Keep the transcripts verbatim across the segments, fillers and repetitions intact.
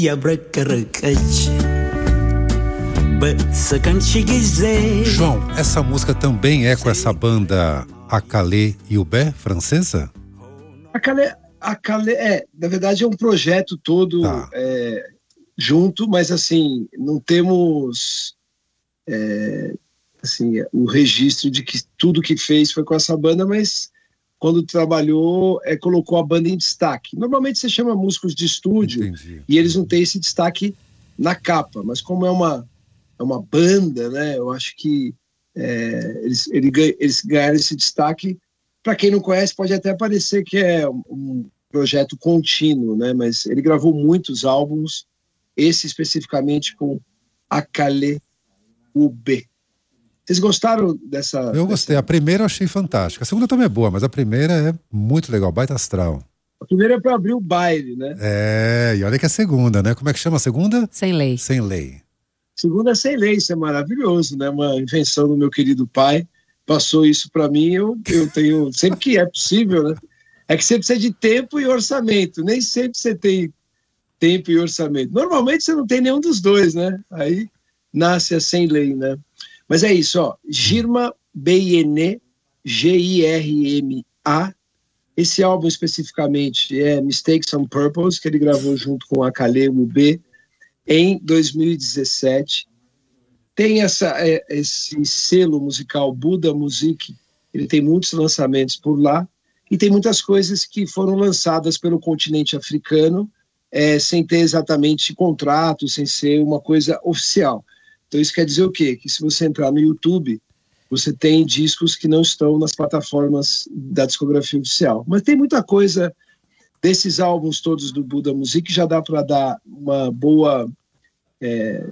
João, essa música também é com essa banda Akale e Ubé, francesa? Akale, Akale, é, na verdade é um projeto todo tá. é, junto, mas assim, não temos é, assim, o registro de que tudo que fez foi com essa banda, mas quando trabalhou, é, colocou a banda em destaque. Normalmente você chama músicos de estúdio Entendi. E eles não têm esse destaque na capa, mas como é uma, é uma banda, né, eu acho que é, eles, eles ganharam esse destaque. Para quem não conhece, pode até parecer que é um, um projeto contínuo, né, mas ele gravou muitos álbuns, esse especificamente com Akale Ubé. Vocês gostaram dessa... Eu gostei. Dessa... A primeira eu achei fantástica. A segunda também é boa, mas a primeira é muito legal, baita astral. A primeira é para abrir o baile, né? É, e olha que é a segunda, né? Como é que chama a segunda? Sem Lei. Sem Lei. Segunda é Sem Lei, isso é maravilhoso, né? Uma invenção do meu querido pai. Passou isso para mim, eu, eu tenho... Sempre que é possível, né? É que você precisa de tempo e orçamento. Nem sempre você tem tempo e orçamento. Normalmente você não tem nenhum dos dois, né? Aí nasce a Sem Lei, né? Mas é isso, ó. Girma Beyene, G I R M A. Esse álbum especificamente é Mistakes on Purpose, que ele gravou junto com Akale Ubé em dois mil e dezessete. Tem essa, é, esse selo musical Buddha Music, ele tem muitos lançamentos por lá, e tem muitas coisas que foram lançadas pelo continente africano, é, sem ter exatamente contrato, sem ser uma coisa oficial. Então isso quer dizer o quê? Que se você entrar no YouTube, você tem discos que não estão nas plataformas da discografia oficial. Mas tem muita coisa desses álbuns todos do Buddha Music que já dá para dar uma boa é,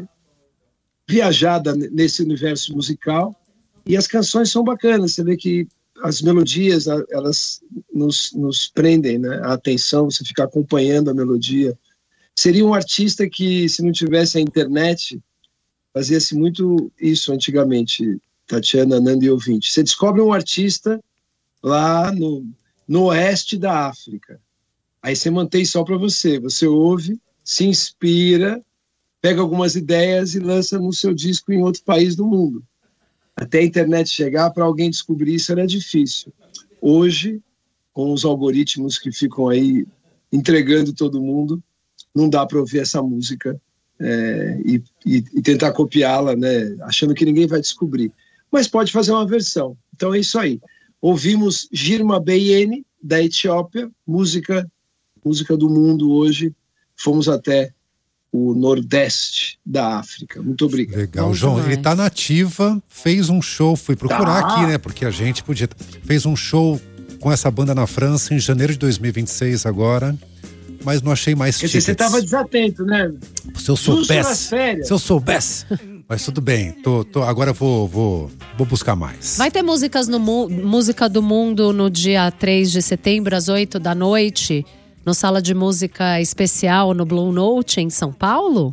viajada nesse universo musical. E as canções são bacanas. Você vê que as melodias, elas nos, nos prendem, né, a atenção, você fica acompanhando a melodia. Seria um artista que, se não tivesse a internet... Fazia-se muito isso antigamente, Tatiana, Nanda e ouvinte. Você descobre um artista lá no, no oeste da África. Aí você mantém só para você. Você ouve, se inspira, pega algumas ideias e lança no seu disco em outro país do mundo. Até a internet chegar, para alguém descobrir isso era difícil. Hoje, com os algoritmos que ficam aí entregando todo mundo, não dá para ouvir essa música É, e, e, e tentar copiá-la, né, achando que ninguém vai descobrir. Mas pode fazer uma versão. Então é isso aí. Ouvimos Girma Beyene, da Etiópia, música, música do mundo hoje. Fomos até o Nordeste da África. Muito obrigado. Legal, Bom, João. Demais. Ele tá na ativa, fez um show, fui procurar tá. aqui, né, porque a gente podia... Fez um show com essa banda na França em janeiro de dois mil e vinte e seis agora... Mas não achei mais tickets. Você estava desatento, né? Se eu soubesse. Se eu soubesse. Mas tudo bem. Tô, tô, agora eu vou, vou, vou buscar mais. Vai ter músicas no Música do Mundo no dia três de setembro, às oito da noite, no Sala de Música Especial no Blue Note, em São Paulo?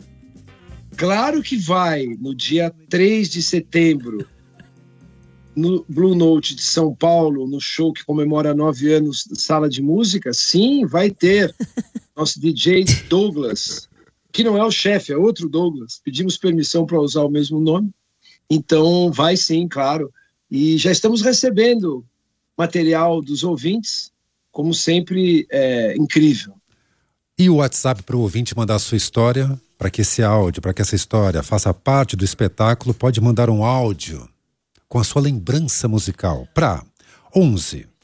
Claro que vai. No dia três de setembro. No Blue Note de São Paulo, no show que comemora nove anos da Sala de Música, sim, vai ter nosso D J Douglas, que não é o chefe, é outro Douglas. Pedimos permissão para usar o mesmo nome, então vai sim, claro. E já estamos recebendo material dos ouvintes, como sempre, é incrível. E o WhatsApp para o ouvinte mandar a sua história, para que esse áudio, para que essa história faça parte do espetáculo, pode mandar um áudio com a sua lembrança musical para onze,